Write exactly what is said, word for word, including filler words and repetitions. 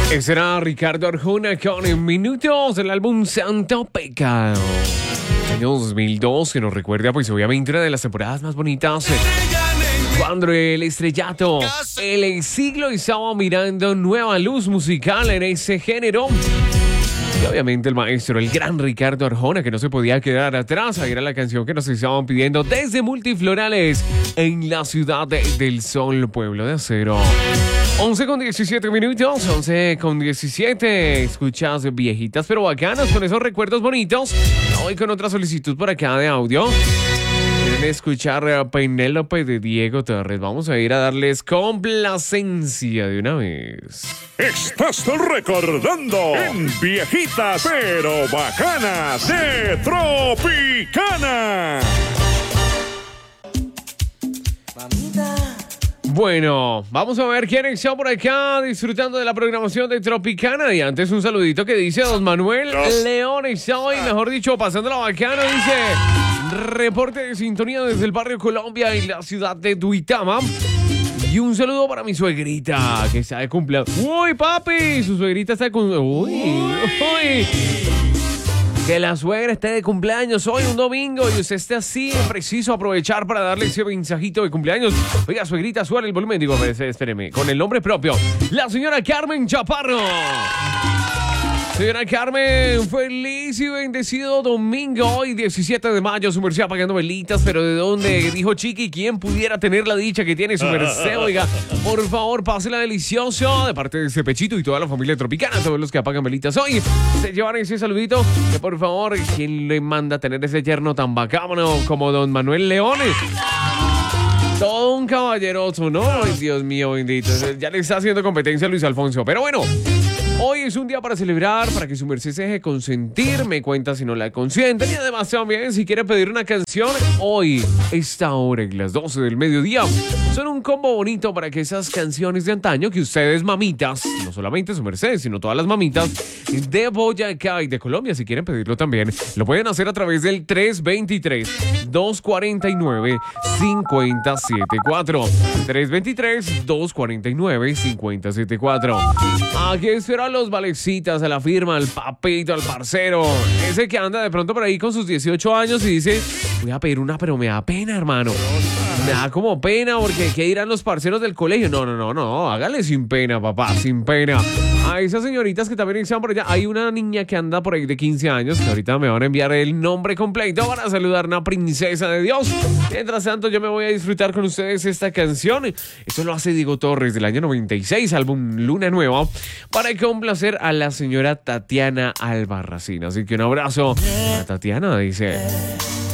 Ese era Ricardo Arjona con Minutos del álbum Santo Pecado. Año dos mil dos, que nos recuerda pues obviamente una de las temporadas más bonitas, eh, cuando el estrellato, el siglo estaba mirando nueva luz musical en ese género. Y obviamente el maestro, el gran Ricardo Arjona, que no se podía quedar atrás. Ahí era la canción que nos estaban pidiendo desde Multiflorales, en la ciudad de, del sol, pueblo de acero. once con diecisiete minutos, once con diecisiete. Escuchas viejitas pero bacanas, con esos recuerdos bonitos. Hoy con otra solicitud por acá de audio. Quieren escuchar a Penélope de Diego Torres. Vamos a ir a darles complacencia de una vez. Estás recordando en Viejitas pero Bacanas de Tropicana. Bueno, vamos a ver quién está por acá disfrutando de la programación de Tropicana. Y antes un saludito que dice Don Manuel León está hoy, mejor dicho, pasando la bacana. Dice, reporte de sintonía desde el barrio Colombia en la ciudad de Duitama. Y un saludo para mi suegrita, que está de cumpleaños. ¡Uy, papi! Su suegrita está de cumpleaños. ¡Uy! ¡Uy! Que la suegra esté de cumpleaños hoy, un domingo, y usted esté así, preciso aprovechar para darle ese mensajito de cumpleaños. Oiga, suegrita, suena el volumen. Digo, espéreme, con el nombre propio, la señora Carmen Chaparro. Señora Carmen, feliz y bendecido domingo, hoy diecisiete de mayo, su merced apagando velitas, pero ¿de dónde? Dijo Chiqui, ¿quién pudiera tener la dicha que tiene su merced? Oiga, por favor, pásela delicioso, de parte de ese Pechito y toda la familia Tropicana, todos los que apagan velitas hoy, se llevan ese saludito, que por favor, ¿quién le manda a tener ese yerno tan bacano como Don Manuel Leones? Todo un caballeroso, ¿no? Ay, Dios mío, bendito, ya le está haciendo competencia a Luis Alfonso, pero bueno. Hoy es un día para celebrar, para que su merced se deje consentir, me cuenta si no la consienten. Y además también, si quiere pedir una canción, hoy, esta hora, en las doce del mediodía, son un combo bonito para que esas canciones de antaño que ustedes, mamitas, no solamente su merced, sino todas las mamitas de Boyacá y de Colombia, si quieren pedirlo también, lo pueden hacer a través del tres dos tres, dos cuatro nueve, cinco cero siete cuatro. tres dos tres, dos cuatro nueve, cinco cero siete cuatro. Aquí espera los valecitas, a la firma, al papito, al parcero, ese que anda de pronto por ahí con sus dieciocho años y dice, voy a pedir una, pero me da pena, hermano. Me da como pena, porque ¿qué dirán los parceros del colegio? No, no, no, no, hágale sin pena, papá, sin pena. A esas señoritas que también están por allá, hay una niña que anda por ahí de quince años, que ahorita me van a enviar el nombre completo para saludar a una princesa de Dios. Mientras tanto, yo me voy a disfrutar con ustedes esta canción. Esto lo hace Diego Torres del año noventa y seis, álbum Luna Nueva, para complacer a la señora Tatiana Albarracín. Así que un abrazo a Tatiana, dice...